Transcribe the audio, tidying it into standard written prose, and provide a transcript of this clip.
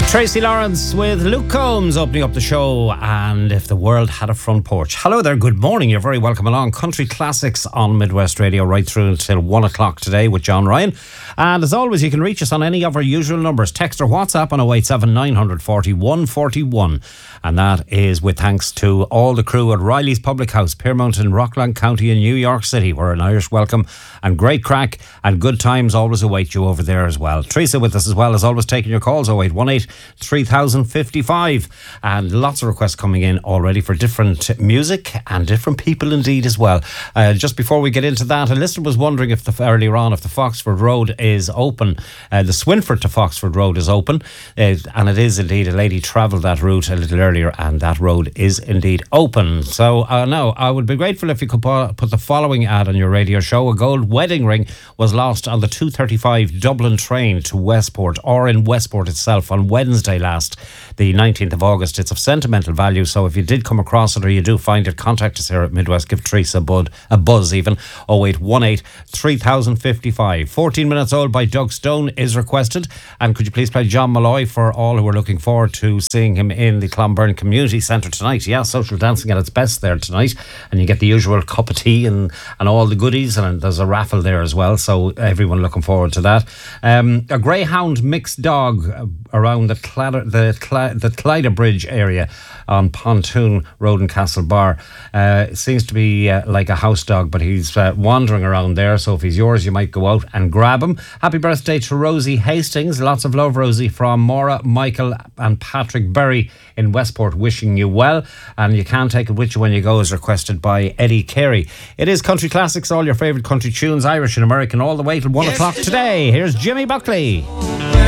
Tracy Lawrence with Luke Combs opening up the show, and If the World Had a Front Porch. Hello there, good morning, you're very welcome along. Country classics on Midwest Radio right through until 1 o'clock today with John Ryan. And as always, you can reach us on any of our usual numbers. Text or WhatsApp on 087 940 141. And that is with thanks to all the crew at Riley's Public House, Piermont in Rockland County in New York City, where an Irish welcome and great crack and good times always await you over there as well. Teresa with us as well, as always, taking your calls, 0818 3055, and lots of requests coming in already for different music and different people indeed as well. Just before we get into that, a listener was wondering if earlier on if the Foxford Road is open. The Swinford to Foxford Road is open, and it is indeed. A lady travelled that route a little earlier, and that road is indeed open. So now I would be grateful if you could put the following ad on your radio show. A gold wedding ring was lost on the 2:35 Dublin train to Westport, or in Westport itself, on Wednesday last, the 19th of August. It's of sentimental value, so if you did come across it or you do find it, contact us here at Midwest. Give Teresa a buzz even. 0818 3055. 14 Minutes Old by Doug Stone is requested, and could you please play John Malloy for all who are looking forward to seeing him in the Clonberne Community Centre tonight. Yeah, social dancing at its best there tonight, and you get the usual cup of tea and all the goodies, and there's a raffle there as well, so everyone looking forward to that. A greyhound mixed dog around the Clyde Bridge area on Pontoon Road in Castlebar. It seems to be like a house dog, but he's wandering around there, so if he's yours you might go out and grab him. Happy birthday to Rosie Hastings. Lots of love, Rosie, from Maura, Michael and Patrick Berry in Westport, wishing you well. And You Can't Take It With You When You Go is requested by Eddie Carey. It is Country Classics, all your favourite country tunes, Irish and American, all the way till 1 o'clock today. Here's Jimmy Buckley.